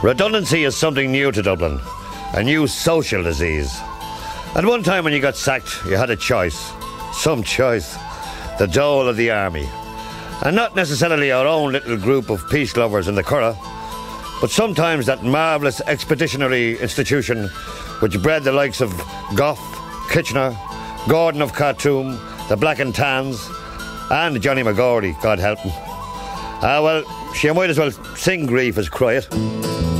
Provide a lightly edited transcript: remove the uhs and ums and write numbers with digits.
Redundancy is something new to Dublin, a new social disease. At one time when you got sacked, you had a choice. Some choice. The dole of the army. And not necessarily our own little group of peace lovers in the Curragh, but sometimes that marvellous expeditionary institution which bred the likes of Gough, Kitchener, Gordon of Khartoum, the Black and Tans, and Johnny McGordy, God help him. Well, she might as well sing grief as cry it.